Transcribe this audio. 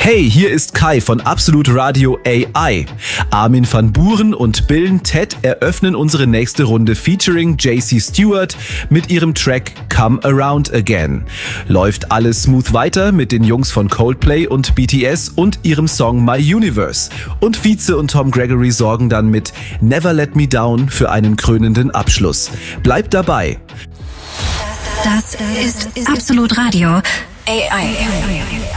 Hey, hier ist Kai von Absolut Radio AI. Armin van Buuren und Bill Ted eröffnen unsere nächste Runde featuring JC Stewart mit ihrem Track Come Around Again. Läuft alles smooth weiter mit den Jungs von Coldplay und BTS und ihrem Song My Universe. Und Vize und Tom Gregory sorgen dann mit Never Let Me Down für einen krönenden Abschluss. Bleibt dabei. Das ist Absolut Radio AI.